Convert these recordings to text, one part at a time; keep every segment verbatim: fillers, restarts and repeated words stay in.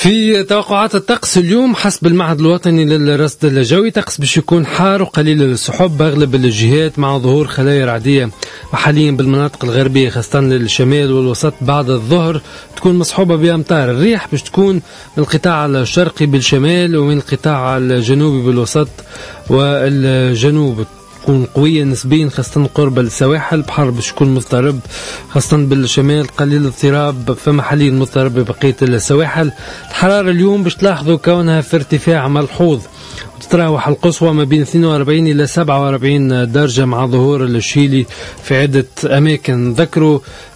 في توقعات الطقس اليوم حسب المعهد الوطني للرصد الجوي، طقس باش يكون حار وقليل السحب باغلب الجهات مع ظهور خلايا رعدية، وحاليا بالمناطق الغربية خاصة للشمال والوسط بعد الظهر تكون مصحوبة بأمطار. الريح باش تكون من القطاع الشرقي بالشمال ومن القطاع الجنوبي بالوسط والجنوب تكون قوية نسبيا خاصة قرب السواحل. البحر باش يكون مضطرب خاصة بالشمال، قليل الاضطراب فما حاليا مضطرب ببقية السواحل. الحرارة اليوم باش تلاحظوا كونها في ارتفاع ملحوظ، وتتراوح القصوى ما بين اثنين وأربعين إلى سبعة وأربعين درجة مع ظهور الشيلي في عدة أماكن. ذكروا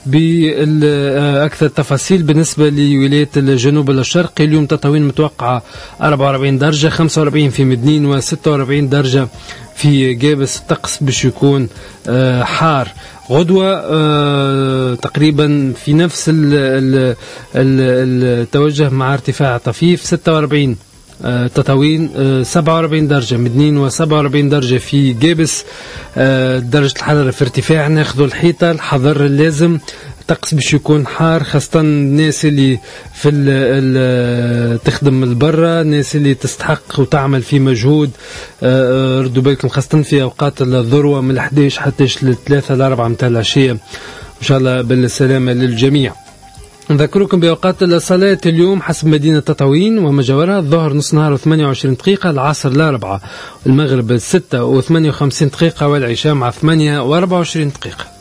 بأكثر تفاصيل بالنسبة لولاية الجنوب الشرقي اليوم تطاوين متوقعة أربعة وأربعين درجة، خمسة وأربعين في مدنين وستة وأربعين درجة في جابس. الطقس باش يكون حار غدوة تقريبا في نفس التوجه مع ارتفاع طفيف، ستة وأربعين تطاوين، سبعة وأربعين درجة مدنين وسبعة وأربعين درجة في جابس. درجة الحرارة في ارتفاع، ناخذوا الحيطة الحذر اللازم. الطقس باش يكون حار خاصة الناس اللي في ال ال تخدم البرة، الناس اللي تستحق وتعمل في مجهود، ردوا بالكم خاصة في أوقات الذروة من الحادية عشرة حتى الثلاثة الأربعة متاع العشية. إن شاء الله بالسلامة للجميع. نذكركم بأوقات الصلاة اليوم حسب مدينة تطاوين وما جاورها: الظهر نص نهار وثمانية وعشرين دقيقة، العصر الأربعة، المغرب ستة وثمانية وخمسين دقيقة، والعشاء مع ثمانية وأربعة وعشرين دقيقة.